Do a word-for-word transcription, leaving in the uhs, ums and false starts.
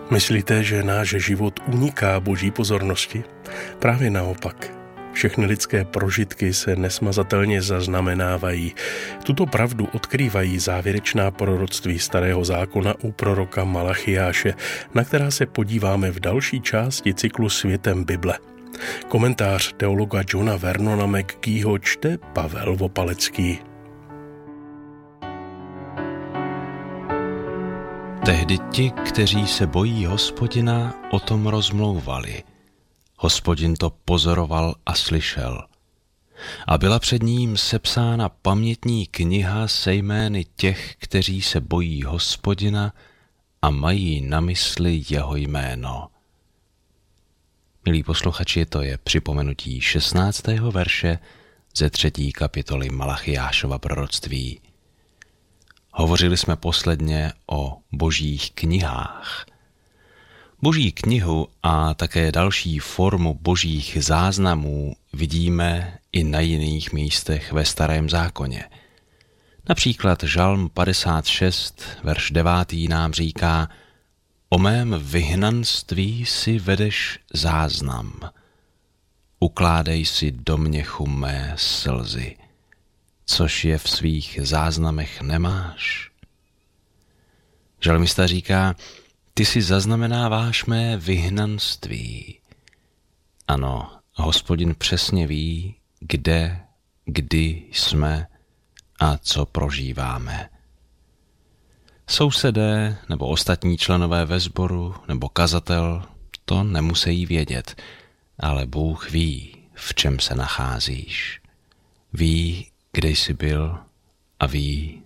Myslíte, že náš život uniká boží pozornosti? Právě naopak. Všechny lidské prožitky se nesmazatelně zaznamenávají. Tuto pravdu odkrývají závěrečná proroctví Starého zákona u proroka Malachiáše, na která se podíváme v další části cyklu Světem Bible. Komentář teologa Johna Vernona McGeeho čte Pavel Vopalecký. Tehdy ti, kteří se bojí Hospodina, o tom rozmlouvali. Hospodin to pozoroval a slyšel. A byla před ním sepsána pamětní kniha se jmény těch, kteří se bojí Hospodina a mají na mysli jeho jméno. Milí posluchači, to je připomenutí šestnáctého verše ze třetí kapitoly Malachiášova proroctví. Hovořili jsme posledně o božích knihách. Boží knihu a také další formu božích záznamů vidíme i na jiných místech ve Starém zákoně. Například Žalm padesát šest, verš devátý nám říká: O mém vyhnanství si vedeš záznam, ukládej si do měchu mé slzy, což je v svých záznamech nemáš. Žalmista říká: Ty si zaznamenáváš mé vyhnanství. Ano, Hospodin přesně ví, kde, kdy jsme a co prožíváme. Sousedé nebo ostatní členové ve sboru nebo kazatel to nemusí vědět, ale Bůh ví, v čem se nacházíš. Ví, kde jsi byl a ví,